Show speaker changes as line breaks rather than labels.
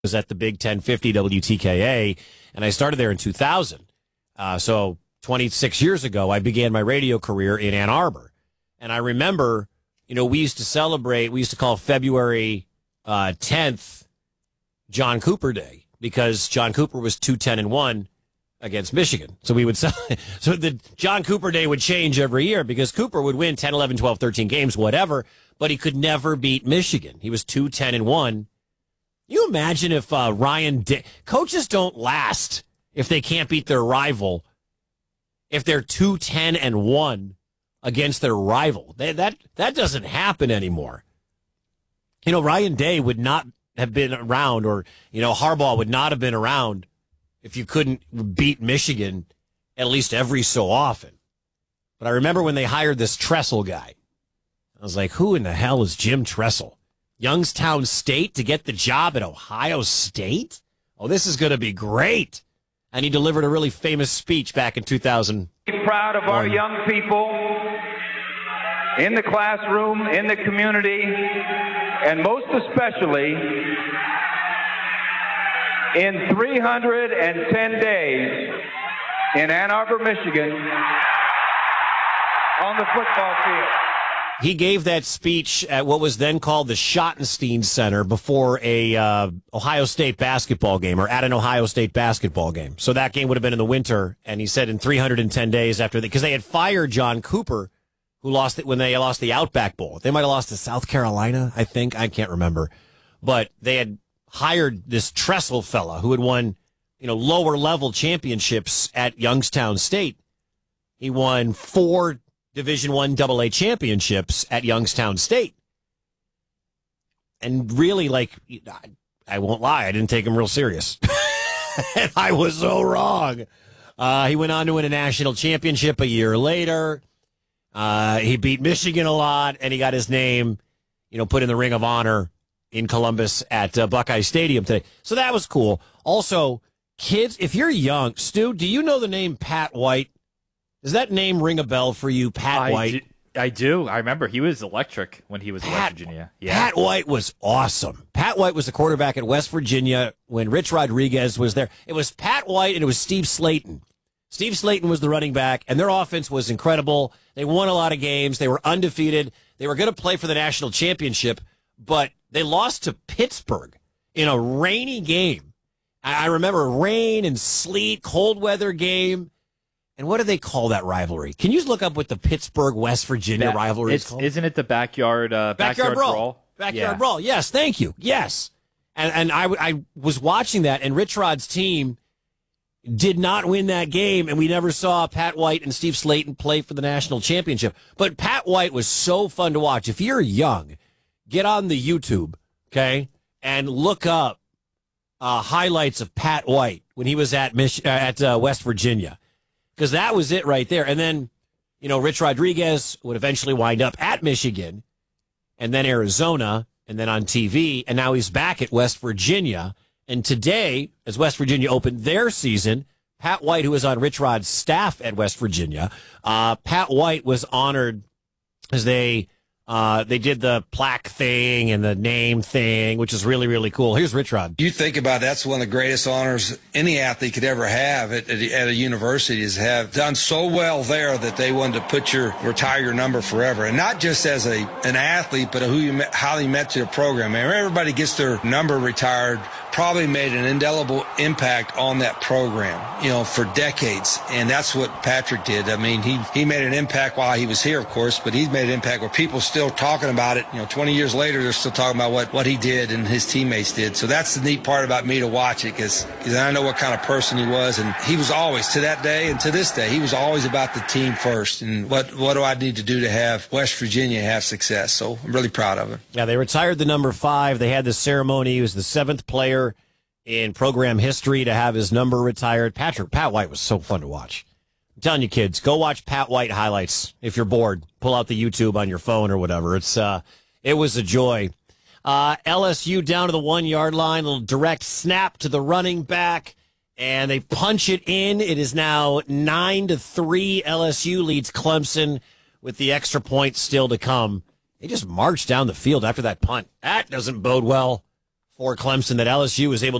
was at the Big 1050 WTKA, and I started there in 2000. So 26 years ago, I began my radio career in Ann Arbor. And I remember, we used to call February 10th John Cooper Day, because John Cooper was 2-10-1 against Michigan. So we would so the John Cooper Day would change every year, because Cooper would win 10, 11, 12, 13 games, whatever, but he could never beat Michigan. He was 2-10-1. You imagine if coaches don't last if they can't beat their rival, if they're 2-10-1 against their rival. That doesn't happen anymore. Ryan Day would not have been around, or, Harbaugh would not have been around if you couldn't beat Michigan at least every so often. But I remember when they hired this Tressel guy. I was like, who in the hell is Jim Tressel? Youngstown State to get the job at Ohio State? Oh, this is going to be great. And he delivered a really famous speech back in 2000.
Proud of our young people in the classroom, in the community, and most especially in 310 days in Ann Arbor, Michigan, on the football field.
He gave that speech at what was then called the Schottenstein Center before a Ohio State basketball game, or at an Ohio State basketball game. So that game would have been in the winter, and he said in 310 days after that, because they had fired John Cooper, who lost it when they lost the Outback Bowl. They might have lost to South Carolina, I think. I can't remember. But they had hired this Tressel fella who had won, lower level championships at Youngstown State. He won 4 Division I AA championships at Youngstown State. And really, I won't lie, I didn't take him real serious. And I was so wrong. He went on to win a national championship a year later. He beat Michigan a lot, and he got his name, put in the Ring of Honor in Columbus at Buckeye Stadium today. So that was cool. Also, kids, if you're young, Stu, do you know the name Pat White? Does that name ring a bell for you, Pat White?
I do. I remember he was electric when he was in West Virginia. Yeah.
Pat White was awesome. Pat White was the quarterback at West Virginia when Rich Rodriguez was there. It was Pat White and it was Steve Slayton. Steve Slayton was the running back, and their offense was incredible. They won a lot of games. They were undefeated. They were going to play for the national championship, but they lost to Pittsburgh in a rainy game. I remember rain and sleet, cold weather game. And what do they call that rivalry? Can you look up what the Pittsburgh, West Virginia rivalry is called?
Isn't it the backyard brawl?
Backyard brawl. Yes, thank you. Yes. And I was watching that, and Rich Rod's team did not win that game, and we never saw Pat White and Steve Slayton play for the national championship. But Pat White was so fun to watch. If you're young, get on the YouTube, okay, and look up highlights of Pat White when he was at West Virginia. Because that was it right there. And then, Rich Rodriguez would eventually wind up at Michigan and then Arizona and then on TV. And now he's back at West Virginia. And today, as West Virginia opened their season, Pat White, who was on Rich Rod's staff at West Virginia, Pat White was honored as they did the plaque thing and the name thing, which is really, really cool. Here's Rich Rod.
You think about it, that's one of the greatest honors any athlete could ever have at a university, is have done so well there that they wanted to retire your number forever. And not just as an athlete, but how you met to the program. And everybody gets their number retired, probably made an indelible impact on that program, for decades. And that's what Patrick did. I mean, he made an impact while he was here, of course, but he's made an impact where people still talking about it. 20 years later, they're still talking about what he did and his teammates did. So that's the neat part about me to watch it, because I know what kind of person he was. And he was always, to that day and to this day, he was always about the team first. And what do I need to do to have West Virginia have success? So I'm really proud of him.
Yeah, they retired the number 5. They had the ceremony. He was the 7th player in program history to have his number retired. Pat White was so fun to watch. I'm telling you, kids, go watch Pat White highlights if you're bored. Pull out the YouTube on your phone or whatever. It was a joy. LSU down to the 1-yard line, a little direct snap to the running back, and they punch it in. It is now 9-3. LSU leads Clemson with the extra point still to come. They just marched down the field after that punt. That doesn't bode well for Clemson that LSU was able